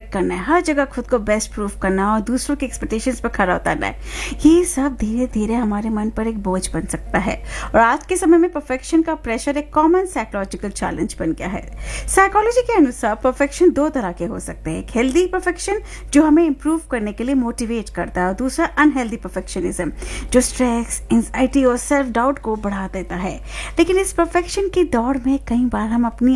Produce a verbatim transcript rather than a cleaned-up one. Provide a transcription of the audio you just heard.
Perfect करना है, हर जगह खुद को बेस्ट प्रूफ करना और दूसरों की एक्सपेक्टेशंस पर खरा उतरना है, ये सब धीरे धीरे हमारे मन पर एक बोझ बन सकता है। और आज के समय में परफेक्शन का प्रेशर एक कॉमन साइकोलॉजिकल चैलेंज बन गया है। साइकोलॉजी के अनुसार परफेक्शन दो तरह के हो सकते हैं, एक हेल्दी परफेक्शन जो हमें इंप्रूव करने के लिए मोटिवेट करता है, और दूसरा अनहेल्दी परफेक्शनिज्म जो स्ट्रेस, एंजाइटी और सेल्फ डाउट को बढ़ा देता है। लेकिन इस परफेक्शन की दौड़ में कई बार हम अपनी